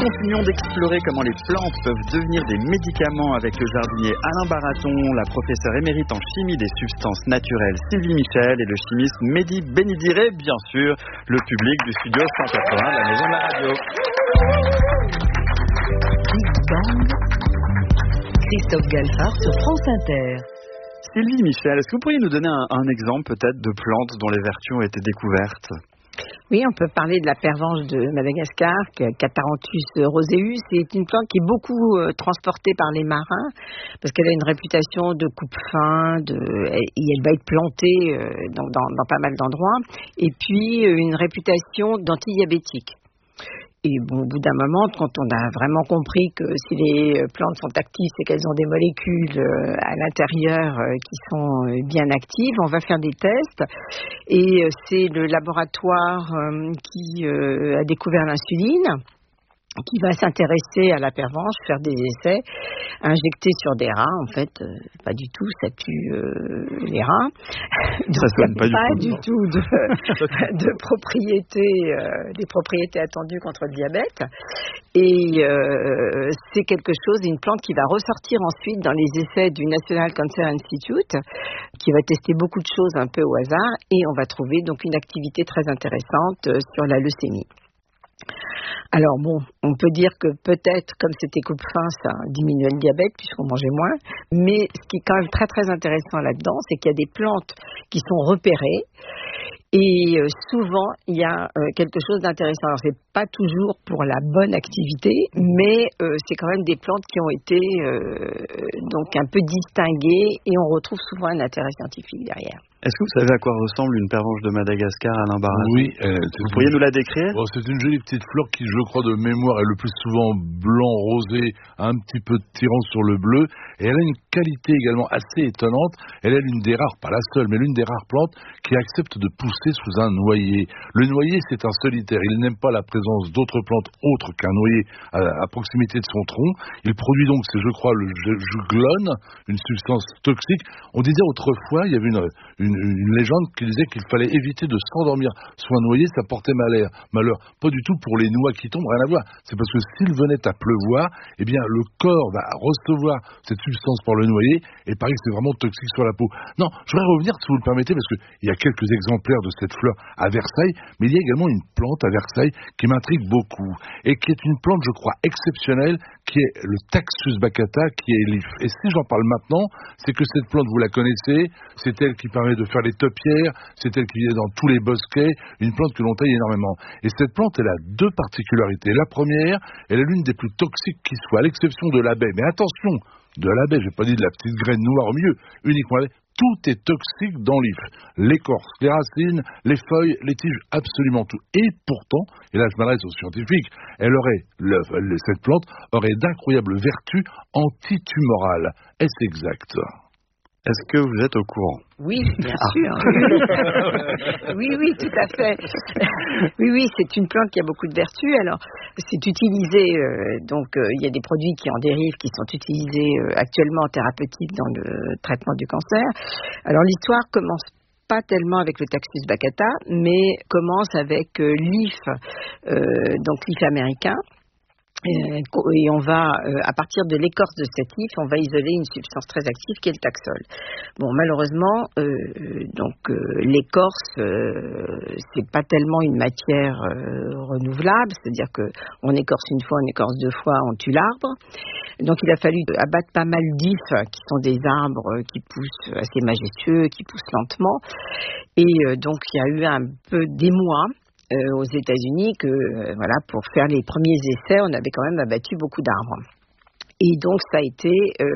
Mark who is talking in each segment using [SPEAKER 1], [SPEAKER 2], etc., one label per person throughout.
[SPEAKER 1] continuons d'explorer comment les plantes peuvent devenir des médicaments avec le jardinier Alain Baraton, la professeure émérite en chimie des substances naturelles Sylvie Michel et le chimiste Mehdi Benidiré, bien sûr, le public du studio 180 de la Maison de la Radio.
[SPEAKER 2] Big Bang, Christophe Galfard sur France Inter.
[SPEAKER 1] Sylvie Michel, est-ce que vous pourriez nous donner un exemple peut-être de plantes dont les vertus ont été découvertes ?
[SPEAKER 3] Oui, on peut parler de la pervenche de Madagascar, Catharanthus roseus. C'est une plante qui est beaucoup transportée par les marins parce qu'elle a une réputation de coupe-faim, et elle va être plantée dans pas mal d'endroits. Et puis, une réputation d'antidiabétique. Et bon, au bout d'un moment, quand on a vraiment compris que si les plantes sont actives, c'est qu'elles ont des molécules à l'intérieur qui sont bien actives, on va faire des tests. Et c'est le laboratoire qui a découvert l'insuline qui va s'intéresser à la pervenche, faire des essais, injecter sur des rats, en fait, pas du tout, ça tue les rats. Donc,
[SPEAKER 1] ça sonne pas
[SPEAKER 3] du tout de propriétés, des propriétés attendues contre le diabète. Et c'est quelque chose, une plante qui va ressortir ensuite dans les essais du National Cancer Institute, qui va tester beaucoup de choses un peu au hasard, et on va trouver donc une activité très intéressante sur la leucémie. Alors bon, on peut dire que peut-être, comme c'était coupe-faim, ça diminuait le diabète puisqu'on mangeait moins. Mais ce qui est quand même très très intéressant là-dedans, c'est qu'il y a des plantes qui sont repérées. Et souvent, il y a quelque chose d'intéressant. Alors, c'est pas toujours pour la bonne activité, mais c'est quand même des plantes qui ont été donc un peu distinguées et on retrouve souvent un intérêt scientifique derrière.
[SPEAKER 1] Est-ce que vous savez à quoi ressemble une pervenche de Madagascar, Alain Baraton ?
[SPEAKER 4] Oui.
[SPEAKER 1] Vous pourriez nous la décrire ?
[SPEAKER 4] Bon, c'est une jolie petite fleur qui, je crois, de mémoire, est le plus souvent blanc-rosé, un petit peu tirant sur le bleu. Et elle a une qualité également assez étonnante. Elle est l'une des rares, pas la seule, mais l'une des rares plantes qui accepte de pousser sous un noyer. Le noyer, c'est un solitaire. Il n'aime pas la présence d'autres plantes autres qu'un noyer à proximité de son tronc. Il produit donc, c'est, je crois, le juglone, une substance toxique. On disait autrefois, il y avait une légende qui disait qu'il fallait éviter de s'endormir sous un noyer, ça portait malheur. Pas du tout pour les noix qui tombent, rien à voir. C'est parce que s'il venait à pleuvoir, eh bien, le corps va recevoir cette substance par le noyer et paraît que c'est vraiment toxique sur la peau. Non, je voudrais revenir, si vous le permettez, parce qu'il y a quelques exemplaires de cette fleur à Versailles, mais il y a également une plante à Versailles qui m'intrigue beaucoup et qui est une plante, je crois, exceptionnelle, qui est le Taxus baccata, qui est l'if. Et si j'en parle maintenant, c'est que cette plante, vous la connaissez, c'est elle qui permet de faire les topiaires, c'est elle qui vient dans tous les bosquets, une plante que l'on taille énormément. Et cette plante, elle a deux particularités. La première, elle est l'une des plus toxiques qui soit, à l'exception de l'abeille. Mais attention, de l'abeille, je n'ai pas dit de la petite graine noire au milieu, uniquement l'abeille. Tout est toxique dans l'if. L'écorce, les racines, les feuilles, les tiges, absolument tout. Et pourtant, et là je m'adresse aux scientifiques, cette plante aurait d'incroyables vertus antitumorales. Est-ce exact ?
[SPEAKER 1] Est-ce que vous êtes au courant ?
[SPEAKER 3] Oui, bien sûr. Oui, tout à fait. Oui, c'est une plante qui a beaucoup de vertus. Alors, c'est utilisé, il y a des produits qui en dérivent, qui sont utilisés actuellement en thérapeutique dans le traitement du cancer. Alors, l'histoire commence pas tellement avec le Taxus baccata, mais commence avec l'if, donc l'if américain. Et on va, à partir de l'écorce de cet if, on va isoler une substance très active qui est le taxol. Bon, malheureusement, l'écorce, c'est pas tellement une matière renouvelable, c'est-à-dire que on écorce une fois, on écorce deux fois, on tue l'arbre. Donc il a fallu abattre pas mal d'ifs, qui sont des arbres qui poussent assez majestueux, qui poussent lentement. Et donc il y a eu un peu d'émoi aux États-Unis que pour faire les premiers essais, on avait quand même abattu beaucoup d'arbres. Et donc ça a été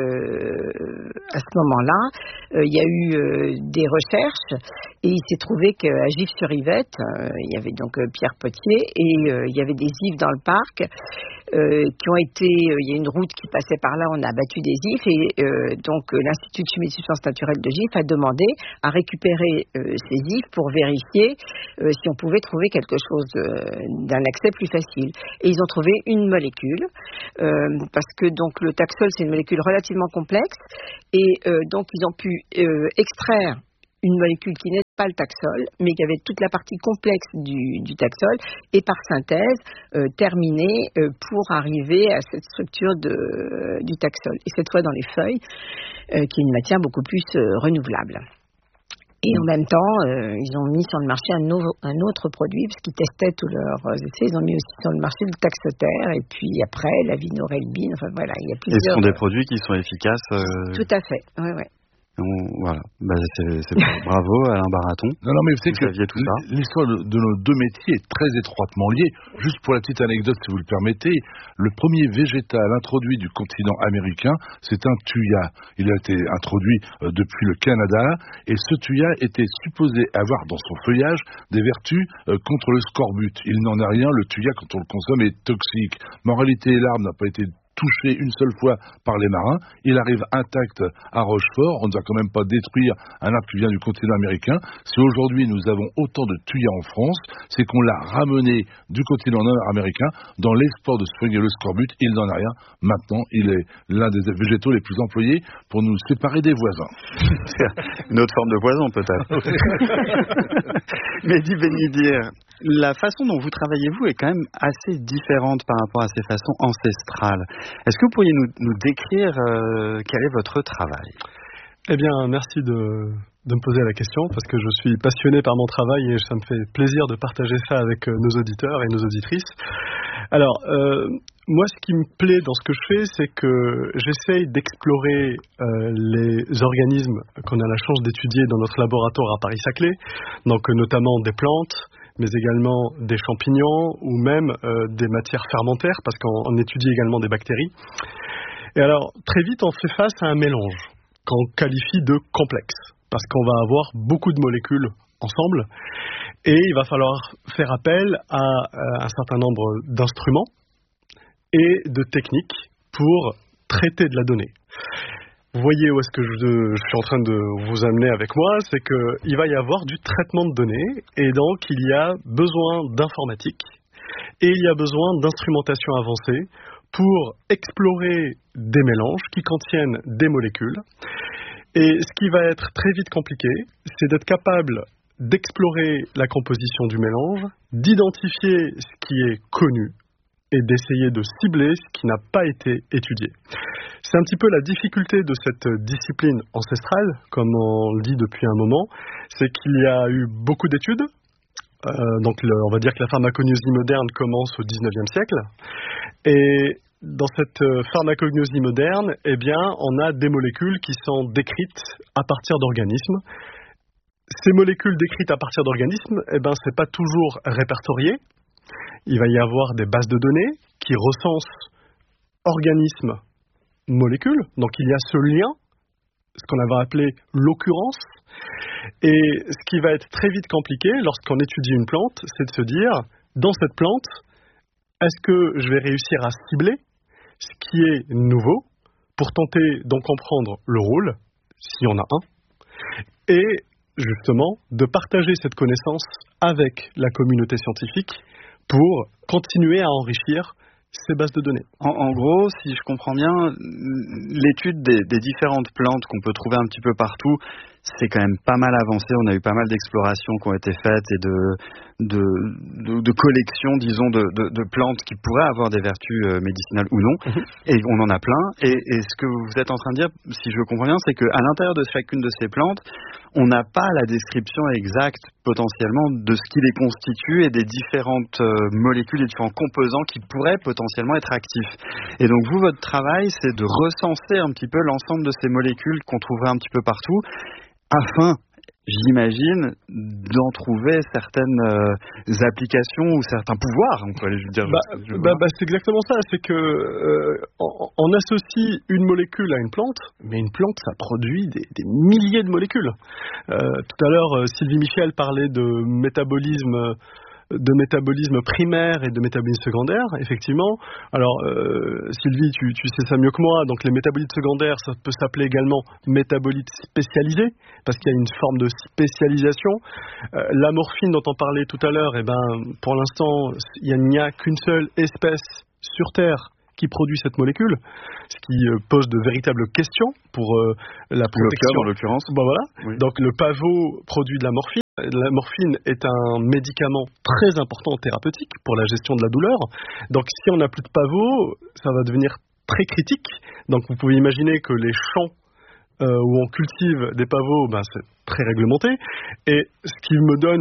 [SPEAKER 3] à ce moment-là, il y a eu des recherches et il s'est trouvé qu'à Gif-sur-Yvette, il y avait donc Pierre Potier et il y avait des ifs dans le parc qui ont été, il y a une route qui passait par là, on a abattu des ifs et donc l'Institut de chimie des substances naturelles de Gif a demandé à récupérer ces ifs pour vérifier si on pouvait trouver quelque chose d'un accès plus facile. Et ils ont trouvé une molécule parce que donc le taxol c'est une molécule relativement complexe et donc ils ont pu extraire une molécule qui n'est pas le Taxol, mais qui avait toute la partie complexe du Taxol, et par synthèse terminée pour arriver à cette structure du Taxol. Et cette fois dans les feuilles, qui est une matière beaucoup plus renouvelable. Et en même temps, ils ont mis sur le marché un autre produit, parce qu'ils testaient tous leurs essais, ils ont mis aussi sur le marché le Taxoter, et puis après, la vinorelbine, enfin voilà, il y a plusieurs...
[SPEAKER 1] Et ce sont des produits qui sont efficaces
[SPEAKER 3] Tout à fait, oui.
[SPEAKER 1] Voilà, c'est bravo Alain Baraton.
[SPEAKER 4] Non, mais vous savez que
[SPEAKER 1] tout ça.
[SPEAKER 4] L'histoire de nos deux métiers est très étroitement liée. Juste pour la petite anecdote, si vous le permettez, le premier végétal introduit du continent américain, c'est un thuya. Il a été introduit depuis le Canada, et ce thuya était supposé avoir dans son feuillage des vertus contre le scorbut. Il n'en a rien, le thuya quand on le consomme est toxique. Mais en réalité, l'arbre n'a pas été touché une seule fois par les marins, il arrive intact à Rochefort, on ne va quand même pas détruire un arbre qui vient du continent américain. Si aujourd'hui nous avons autant de thuya en France, c'est qu'on l'a ramené du continent nord-américain dans l'espoir de soigner le scorbut, il n'en a rien. Maintenant, il est l'un des végétaux les plus employés pour nous séparer des voisins.
[SPEAKER 1] Une autre forme de poison peut-être. Mehdi Benidir, la façon dont vous travaillez, vous, est quand même assez différente par rapport à ces façons ancestrales. Est-ce que vous pourriez nous décrire quel est votre travail ?
[SPEAKER 5] Eh bien, merci de me poser la question, parce que je suis passionné par mon travail et ça me fait plaisir de partager ça avec nos auditeurs et nos auditrices. Alors, moi, ce qui me plaît dans ce que je fais, c'est que j'essaye d'explorer les organismes qu'on a la chance d'étudier dans notre laboratoire à Paris-Saclay, donc notamment des plantes, mais également des champignons ou même des matières fermentaires, parce qu'on étudie également des bactéries. Et alors, très vite, on fait face à un mélange qu'on qualifie de complexe, parce qu'on va avoir beaucoup de molécules ensemble, et il va falloir faire appel à un certain nombre d'instruments et de techniques pour traiter de la donnée. Vous voyez où est-ce que je suis en train de vous amener avec moi, c'est qu'il va y avoir du traitement de données, et donc il y a besoin d'informatique, et il y a besoin d'instrumentation avancée pour explorer des mélanges qui contiennent des molécules. Et ce qui va être très vite compliqué, c'est d'être capable d'explorer la composition du mélange, d'identifier ce qui est connu, et d'essayer de cibler ce qui n'a pas été étudié. C'est un petit peu la difficulté de cette discipline ancestrale, comme on le dit depuis un moment, c'est qu'il y a eu beaucoup d'études, donc on va dire que la pharmacognosie moderne commence au 19e siècle, et dans cette pharmacognosie moderne, eh bien, on a des molécules qui sont décrites à partir d'organismes. Ces molécules décrites à partir d'organismes, eh ben, c'est pas toujours répertorié. Il va y avoir des bases de données qui recensent organismes, molécules. Donc il y a ce lien, ce qu'on va appeler l'occurrence. Et ce qui va être très vite compliqué lorsqu'on étudie une plante, c'est de se dire, dans cette plante, est-ce que je vais réussir à cibler ce qui est nouveau pour tenter d'en comprendre le rôle, s'il y en a un, et justement de partager cette connaissance avec la communauté scientifique pour continuer à enrichir ces bases de données.
[SPEAKER 1] En gros, si je comprends bien, l'étude des différentes plantes qu'on peut trouver un petit peu partout, c'est quand même pas mal avancé. On a eu pas mal d'explorations qui ont été faites et de collections, disons, de plantes qui pourraient avoir des vertus médicinales ou non. Et on en a plein. Et ce que vous êtes en train de dire, si je comprends bien, c'est qu'à l'intérieur de chacune de ces plantes, on n'a pas la description exacte, potentiellement, de ce qui les constitue et des différentes molécules, des différents composants qui pourraient potentiellement être actifs. Et donc, vous, votre travail, c'est de recenser un petit peu l'ensemble de ces molécules qu'on trouverait un petit peu partout, afin, j'imagine, d'en trouver certaines applications ou certains pouvoirs, on peut aller dire.
[SPEAKER 5] C'est exactement ça, c'est que on associe une molécule à une plante, mais une plante, ça produit des milliers de molécules. Tout à l'heure, Sylvie Michel parlait de métabolisme primaire et de métabolisme secondaire, effectivement. Alors, Sylvie, tu sais ça mieux que moi, donc les métabolites secondaires, ça peut s'appeler également métabolites spécialisés, parce qu'il y a une forme de spécialisation. La morphine dont on parlait tout à l'heure, pour l'instant, il n'y a qu'une seule espèce sur Terre qui produit cette molécule, ce qui pose de véritables questions pour la protection.
[SPEAKER 1] L'opium, en l'occurrence.
[SPEAKER 5] Voilà.
[SPEAKER 1] Oui.
[SPEAKER 5] Donc le pavot produit de la morphine. La morphine est un médicament très important thérapeutique pour la gestion de la douleur. Donc si on n'a plus de pavot, ça va devenir très critique. Donc vous pouvez imaginer que les champs où on cultive des pavots, c'est très réglementé. Et ce qui me donne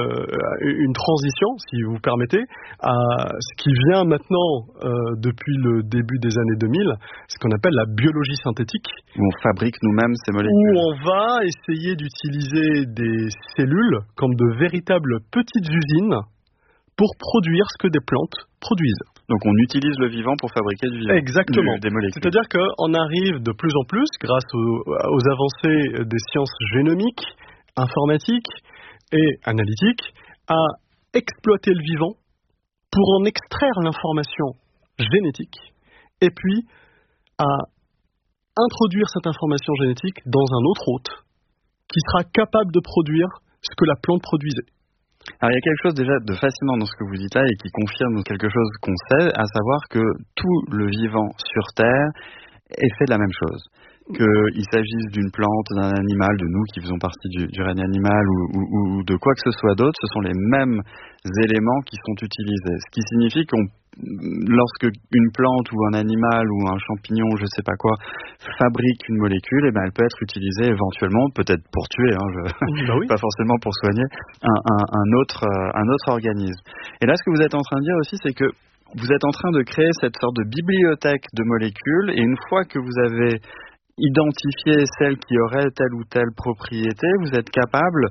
[SPEAKER 5] une transition, si vous permettez, à ce qui vient maintenant depuis le début des années 2000, ce qu'on appelle la biologie synthétique.
[SPEAKER 1] Où on fabrique nous-mêmes ces molécules.
[SPEAKER 5] Où on va essayer d'utiliser des cellules comme de véritables petites usines pour produire ce que des plantes produisent.
[SPEAKER 1] Donc on utilise le vivant pour fabriquer du vivant.
[SPEAKER 5] Exactement.
[SPEAKER 1] Des molécules.
[SPEAKER 5] C'est-à-dire qu'on arrive de plus en plus, grâce aux avancées des sciences génomiques, informatiques et analytiques, à exploiter le vivant pour en extraire l'information génétique et puis à introduire cette information génétique dans un autre hôte qui sera capable de produire ce que la plante produisait.
[SPEAKER 1] Alors il y a quelque chose déjà de fascinant dans ce que vous dites là et qui confirme quelque chose qu'on sait, à savoir que tout le vivant sur Terre est fait de la même chose. Qu'il s'agisse d'une plante, d'un animal, de nous qui faisons partie du règne animal ou de quoi que ce soit d'autre, ce sont les mêmes éléments qui sont utilisés. Ce qui signifie lorsque une plante ou un animal ou un champignon, je sais pas quoi, fabrique une molécule, elle peut être utilisée éventuellement, peut-être pour tuer,
[SPEAKER 5] oui.
[SPEAKER 1] Pas forcément pour soigner, un autre organisme. Et là, ce que vous êtes en train de dire aussi, c'est que vous êtes en train de créer cette sorte de bibliothèque de molécules, et une fois que vous avez identifié celles qui auraient telle ou telle propriété, vous êtes capable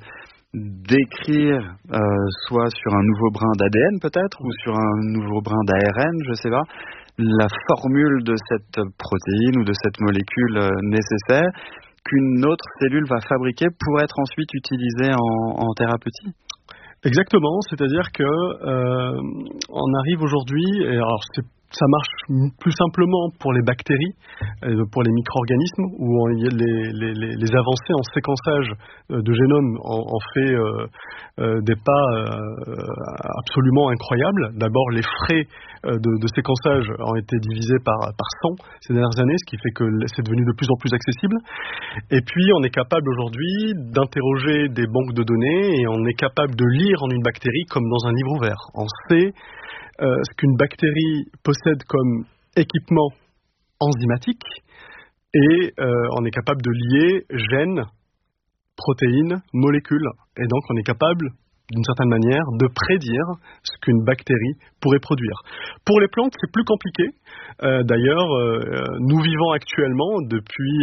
[SPEAKER 1] d'écrire soit sur un nouveau brin d'ADN peut-être ou sur un nouveau brin d'ARN, je sais pas, la formule de cette protéine ou de cette molécule nécessaire qu'une autre cellule va fabriquer pour être ensuite utilisée en thérapeutique.
[SPEAKER 5] Exactement, c'est-à-dire que on arrive aujourd'hui, et alors ça marche plus simplement pour les bactéries, pour les micro-organismes, où les avancées en séquençage de génome ont fait des pas absolument incroyables. D'abord, les frais de séquençage ont été divisés par 100 ces dernières années, ce qui fait que c'est devenu de plus en plus accessible. Et puis, on est capable aujourd'hui d'interroger des banques de données et on est capable de lire en une bactérie comme dans un livre ouvert. On sait ce qu'une bactérie possède comme équipement enzymatique et on est capable de lier gènes, protéines, molécules. Et donc on est capable, d'une certaine manière, de prédire ce qu'une bactérie pourrait produire. Pour les plantes, c'est plus compliqué. D'ailleurs, nous vivons actuellement, depuis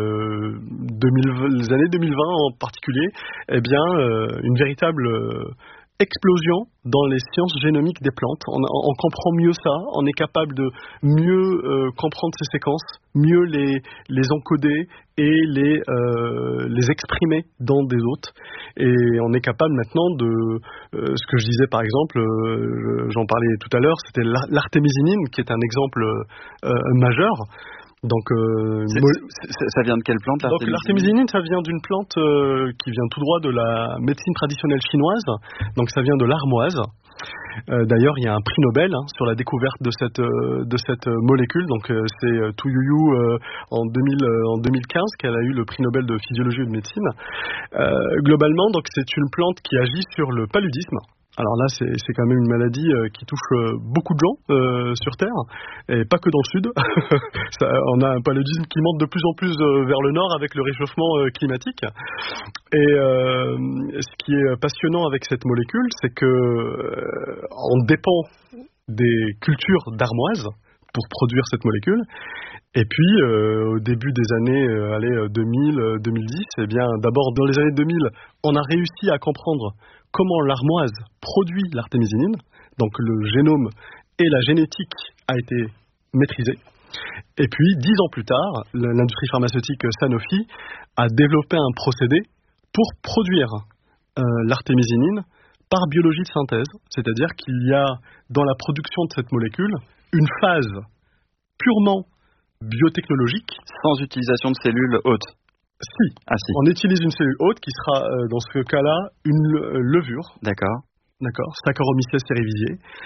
[SPEAKER 5] les années 2020 en particulier, une véritable explosion dans les sciences génomiques des plantes. On comprend mieux ça, on est capable de mieux comprendre ces séquences, mieux les encoder et les exprimer dans des hôtes. Et on est capable maintenant de ce que je disais par exemple, j'en parlais tout à l'heure, c'était l'artémisinine qui est un exemple majeur. Donc,
[SPEAKER 1] ça vient de quelle plante, l'artémisinine ?
[SPEAKER 5] Donc l'artémisinine, ça vient d'une plante qui vient tout droit de la médecine traditionnelle chinoise. Donc ça vient de l'armoise. D'ailleurs, il y a un prix Nobel sur la découverte de cette molécule. Donc c'est Tu Youyou en 2015 qu'elle a eu le prix Nobel de physiologie et de médecine. Globalement, donc c'est une plante qui agit sur le paludisme. Alors là, c'est quand même une maladie qui touche beaucoup de gens sur Terre, et pas que dans le Sud. On a un paludisme qui monte de plus en plus vers le nord avec le réchauffement climatique. Et ce qui est passionnant avec cette molécule, c'est que on dépend des cultures d'armoise pour produire cette molécule. Et puis, au début des années 2000, 2010, d'abord dans les années 2000, on a réussi à comprendre comment l'armoise produit l'artémisinine. Donc le génome et la génétique a été maîtrisé. Et puis, 10 ans plus tard, l'industrie pharmaceutique Sanofi a développé un procédé pour produire l'artémisinine par biologie de synthèse. C'est-à-dire qu'il y a dans la production de cette molécule une phase purement biotechnologique.
[SPEAKER 1] Sans utilisation de cellules hôtes.
[SPEAKER 5] Si.
[SPEAKER 1] Ah, si.
[SPEAKER 5] On utilise une cellule hôte qui sera, dans ce cas-là, une levure.
[SPEAKER 1] D'accord.
[SPEAKER 5] Saccharomyces cerevisiae.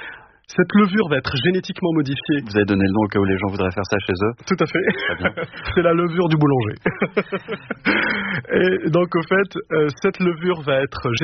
[SPEAKER 5] Cette levure va être génétiquement modifiée.
[SPEAKER 1] Vous avez donné le nom au cas où les gens voudraient faire ça chez eux.
[SPEAKER 5] Tout à fait.
[SPEAKER 1] Très bien.
[SPEAKER 5] C'est la levure du boulanger. Et donc, au fait, cette levure va être